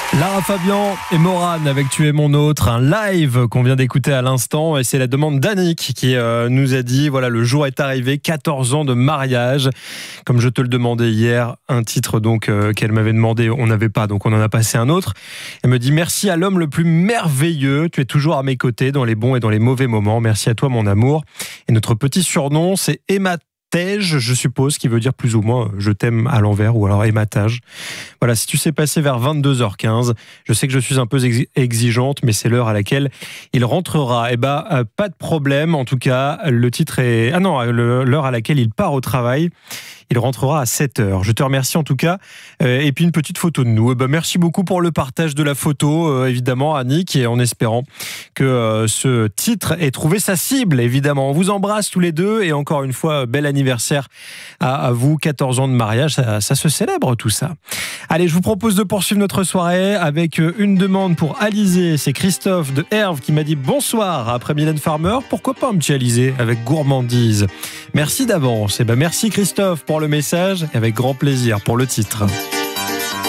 Lara Fabian et Morane avec Tu es mon autre, un live qu'on vient d'écouter à l'instant, et c'est la demande d'Annick qui nous a dit, voilà, le jour est arrivé, 14 ans de mariage. Comme je te le demandais hier, un titre donc qu'elle m'avait demandé, on n'avait pas, donc on en a passé un autre. Elle me dit, merci à l'homme le plus merveilleux, tu es toujours à mes côtés dans les bons et dans les mauvais moments, merci à toi mon amour. Et notre petit surnom, c'est Emma Tej, je suppose, qui veut dire plus ou moins je t'aime à l'envers, ou alors ématage. Voilà, si tu sais passer vers 22h15, je sais que je suis un peu exigeante, mais c'est l'heure à laquelle il rentrera. Eh ben, pas de problème, en tout cas, le titre est... Ah non, l'heure à laquelle il part au travail. Il rentrera à 7h. Je te remercie en tout cas. Et puis une petite photo de nous. Merci beaucoup pour le partage de la photo, évidemment, Annick, et en espérant que ce titre ait trouvé sa cible, évidemment. On vous embrasse tous les deux, et encore une fois, bel anniversaire à vous, 14 ans de mariage, ça se célèbre tout ça. Allez, je vous propose de poursuivre notre soirée avec une demande pour Alizé. C'est Christophe de Herve qui m'a dit bonsoir après Mylène Farmer. Pourquoi pas un petit Alizé avec gourmandise. Merci d'avance. Merci Christophe pour le message, et avec grand plaisir pour le titre.